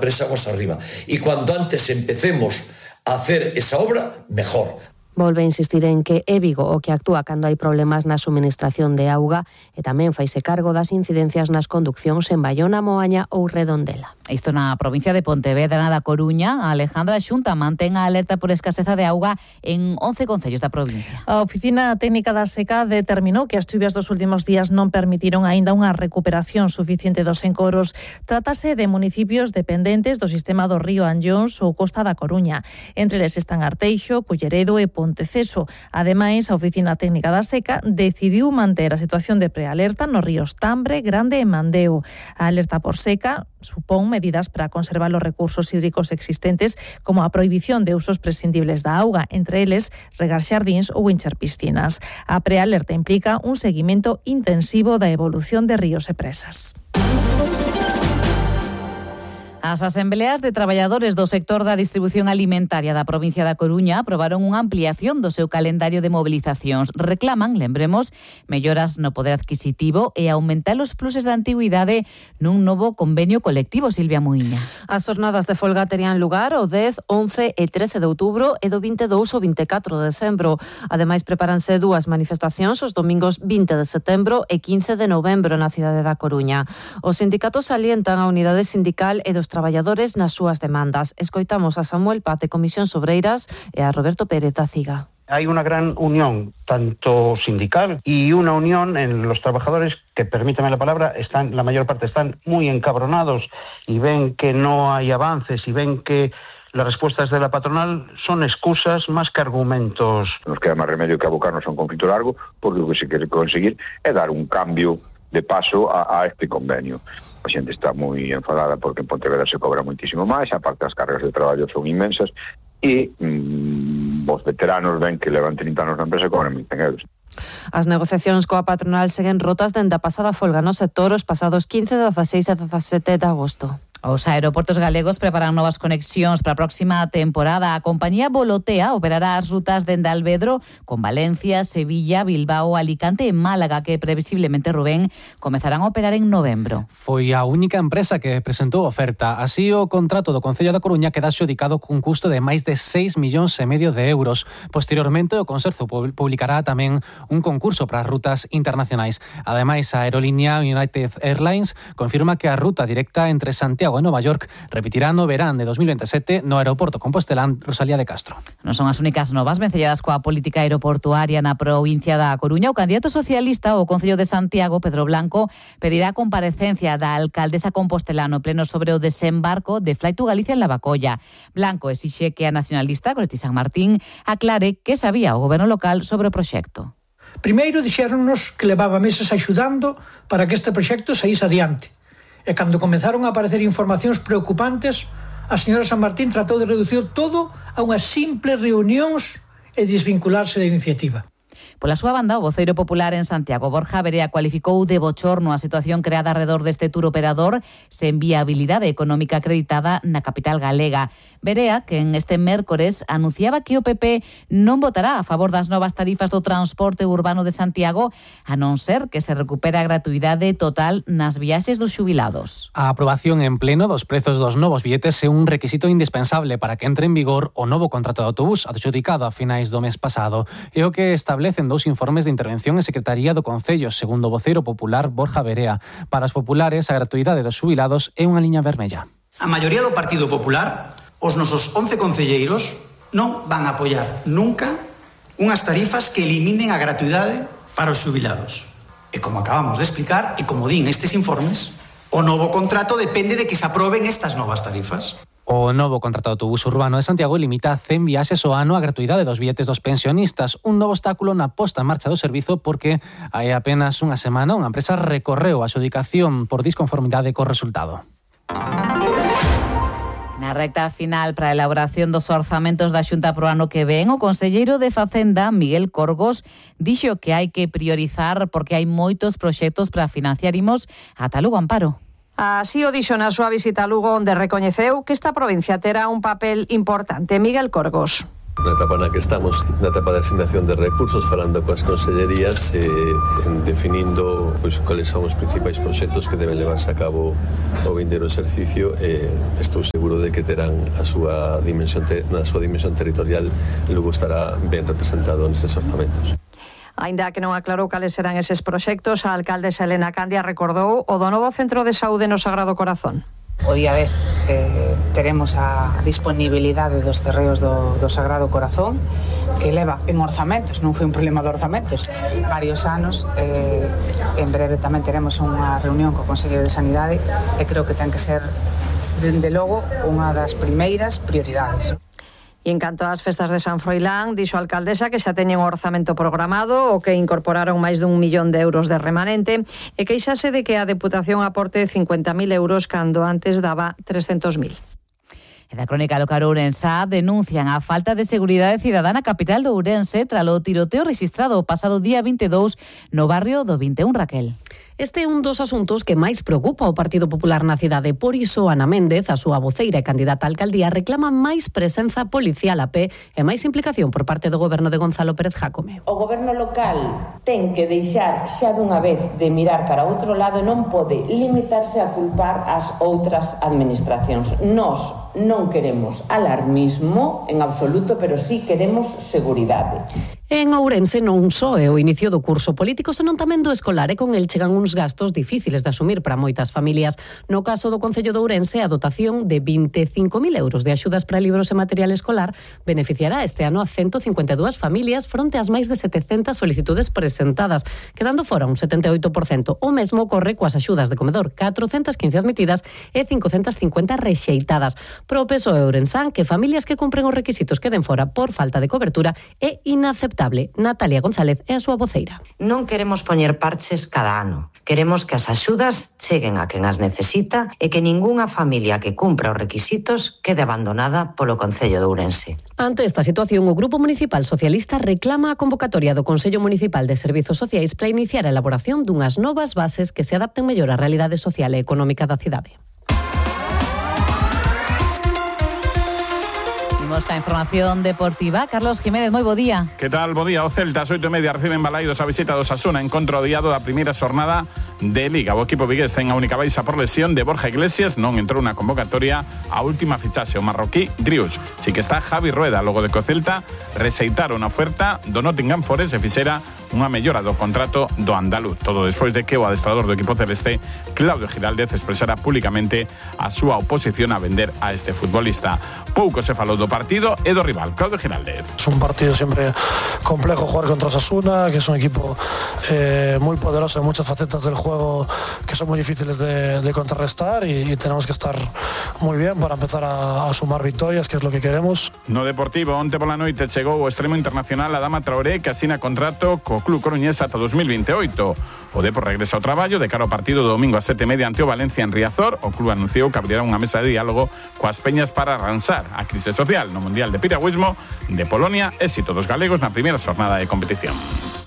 empresa arriba. Y cuanto antes empecemos a hacer esa obra, mejor. Volve a insistir en que é Vigo o que actúa cando hai problemas na suministración de auga e tamén faise cargo das incidencias nas conduccións en Baiona, Moaña ou Redondela. Isto na provincia de Pontevedra, na da Coruña, a Alejandra Xunta mantén a alerta por escaseza de auga en 11 concellos da provincia. A Oficina Técnica da Seca determinou que as chuvias dos últimos días non permitiron aínda unha recuperación suficiente dos encoros. Trátase de municipios dependentes do sistema do río Anllóns ou Costa da Coruña. Entre eles están Arteixo, Culleredo e Ponteceso. Ademais, a Oficina Técnica da Seca decidiu manter a situación de prealerta nos ríos Tambre, Grande e Mandeo. A alerta por seca supón medidas para conservar os recursos hídricos existentes, como a prohibición de usos prescindibles da auga, entre eles regar xardíns ou encher piscinas. A prealerta implica un seguimento intensivo da evolución de ríos e presas. As asembleas de traballadores do sector da distribución alimentaria da provincia da Coruña aprobaron unha ampliación do seu calendario de mobilizacións. Reclaman, lembremos, melloras no poder adquisitivo e aumentar os pluses de antigüidade nun novo convenio colectivo, Silvia Muiña. As jornadas de folga terían lugar o 10, 11 e 13 de outubro e do 22 ao 24 de decembro. Ademais, prepáranse dúas manifestacións os domingos 20 de setembro e 15 de novembro na cidade da Coruña. Os sindicatos salientan a unidade sindical e dos traballadores nas súas demandas. Escoitamos a Samuel Paz de Comisión Obreiras e a Roberto Pérez da CIGA. Hay una gran unión, tanto sindical y una unión en los trabajadores que, permítame la palabra, la mayor parte están muy encabronados y ven que no hay avances y ven que las respuestas de la patronal son excusas más que argumentos. Nos queda más remedio que abocarnos a un conflicto largo, porque lo que se quiere conseguir es dar un cambio de paso a este convenio. A xente está moi enfadada porque en Pontevedra se cobra moitísimo máis, aparte as cargas de traballo son inmensas e os veteranos ven que levan 30 anos na empresa e cobran 1.100 euros. As negociacións coa patronal seguen rotas dende a pasada folga no sector os pasados 15, 16 e 17 de agosto. Os aeroportos galegos preparan novas conexións para a próxima temporada. A compañía Volotea operará as rutas dende Alvedro con Valencia, Sevilla, Bilbao, Alicante e Málaga, que previsiblemente, Rubén, comezarán a operar en novembro. Foi a única empresa que presentou oferta. Así, o contrato do Concello da Coruña queda adxudicado cun custo de máis de 6,5 millóns de euros. Posteriormente, o Conserzo publicará tamén un concurso para as rutas internacionais. Ademais, a aerolínea United Airlines confirma que a ruta directa entre Santiago e Nova York repetirá no verán de 2027 no aeroporto compostelán Rosalía de Castro. Non son as únicas novas vencelladas coa política aeroportuaria na provincia da Coruña. O candidato socialista ao Concello de Santiago, Pedro Blanco, pedirá a comparecencia da alcaldesa compostelá no pleno sobre o desembarco de Fly to Galicia en Lavacolla. Blanco exixe que a nacionalista Goretti San Martín aclare que sabía o goberno local sobre o proxecto. Primeiro dixéronnos que levaba meses axudando para que este proxecto saíse adiante. E cando comenzaron a aparecer informacións preocupantes, a señora San Martín tratou de reducir todo a unhas simples reunións e desvincularse da iniciativa. Pola súa banda, o voceiro popular en Santiago, Borja Verea, cualificou de bochorno a situación creada alrededor deste tour operador sen viabilidade económica acreditada na capital galega. Verea, que en este mércores anunciaba que o PP non votará a favor das novas tarifas do transporte urbano de Santiago, a non ser que se recupere a gratuidade total nas viaxes dos xubilados. A aprobación en pleno dos prezos dos novos billetes é un requisito indispensable para que entre en vigor o novo contrato de autobús adxudicado a finais do mes pasado. É o que establecen dous informes de intervención en Secretaría do Concello, segundo o voceiro popular Borja Verea. Para os populares, a gratuidade dos xubilados é unha liña vermella. A maioría do Partido Popular, os nosos 11 concelleiros, non van a apoiar nunca unhas tarifas que eliminen a gratuidade para os xubilados. E como acabamos de explicar, e como din estes informes, o novo contrato depende de que se aproben estas novas tarifas. O novo contrato de autobús urbano de Santiago limita 100 viaxes ao ano a gratuidade dos billetes dos pensionistas, un novo obstáculo na posta en marcha do servizo porque hai apenas unha semana unha empresa recorreu a adxudicación por disconformidade co resultado. Na recta final para a elaboración dos orzamentos da Xunta pro ano que ven, o conselleiro de Facenda, Miguel Corgos, dixo que hai que priorizar porque hai moitos proxectos para financiar. Imos ata Lugo, Amparo. Así o dixo na súa visita a Lugo, onde recoñeceu que esta provincia terá un papel importante. Miguel Corgos. Na etapa na que estamos, na etapa de asignación de recursos, falando coas consellerías, definindo cuáles son os principais proxectos que deben levarse a cabo o vindeiro exercicio. Estou seguro de que terán na súa dimensión territorial, e logo estará ben representado nestes orzamentos. Aínda que non aclarou cales serán eses proxectos, a alcaldesa Elena Candia recordou o do novo centro de saúde no Sagrado Corazón. O día 10 teremos a disponibilidade dos terreos do Sagrado Corazón, que leva en orzamentos, non foi un problema de orzamentos, varios anos. En breve tamén teremos unha reunión co Consello de Sanidade e creo que ten que ser, dende logo, unha das primeiras prioridades. E en canto ás festas de San Froilán, dixo a alcaldesa que xa teñen o orzamento programado, o que incorporaron máis de 1 millón de euros de remanente, e queixase de que a Deputación aporte 50.000 euros cando antes daba 300.000. E da crónica local ourensá denuncian a falta de seguridade cidadana capital de Ourense tras o tiroteo registrado o pasado día 22 no barrio do 21, Raquel. Este é un dos asuntos que máis preocupa o Partido Popular na cidade. Por iso, Ana Méndez, a súa voceira e candidata á alcaldía, reclama máis presenza policial a pé e máis implicación por parte do goberno de Gonzalo Pérez Jácome. O goberno local ten que deixar xa dunha vez de mirar cara a outro lado e non pode limitarse a culpar as outras administracións. Nós non queremos alarmismo en absoluto, pero sí queremos seguridade. En Ourense non só é o inicio do curso político, senón tamén do escolar, e con el chegan uns gastos difíciles de asumir para moitas familias. No caso do Concello de Ourense, a dotación de 25.000 euros de axudas para libros e material escolar beneficiará este ano a 152 familias fronte ás máis de 700 solicitudes presentadas, quedando fora un 78%. O mesmo ocorre coas axudas de comedor, 415 admitidas e 550 rexeitadas. Pro PSOE ourensán, que familias que cumpren os requisitos queden fora por falta de cobertura é inaceptable. Natalia González é a súa voceira. Non queremos poñer parches cada ano. Queremos que as axudas cheguen a quen as necesita e que ningunha familia que cumpra os requisitos quede abandonada polo Concello de Ourense. Ante esta situación, o Grupo Municipal Socialista reclama a convocatoria do Consello Municipal de Servizos Sociais para iniciar a elaboración dunhas novas bases que se adapten mellor á realidade social e económica da cidade. Esta información deportiva. Carlos Jiménez, moi bo día. Que tal? Bo día. O Celta, ás 8:30, recibe en Balaidos a visita do Osasuna, encontro odiado da primeira xornada de Liga. O equipo vigués ten a única baixa por lesión de Borja Iglesias, non entrou na convocatoria a última fichaxe, o marroquí Drius. Si que está Javi Rueda, logo de que o Celta rexeitara unha oferta do Nottingham Forest e fixera unha mellora do contrato do andaluz. Todo despois de que o adestrador do equipo celeste, Claudio Giraldez, expresara públicamente a súa oposición a vender a este futbolista. Pouco se falou do partido e do rival, Claudio Giraldez. Es un partido siempre complejo jugar contra Osasuna, que es un equipo muy poderoso en muchas facetas del juego que son muy difíciles de contrarrestar y tenemos que estar muy bien para empezar a sumar victorias, que es lo que queremos. No Deportivo, onte pola noite chegou o extremo internacional Adama Traoré, que asina contrato co Club Coruñés ata 2028. O Depor regresa ao traballo de cara ao partido do domingo a 7:30 ante o Valencia en Riazor. O club anunciou que abrirá unha mesa de diálogo coas peñas para arranxar a crise social no Mundial de Piragüismo de Polonia, éxito dos galegos na primeira xornada de competición.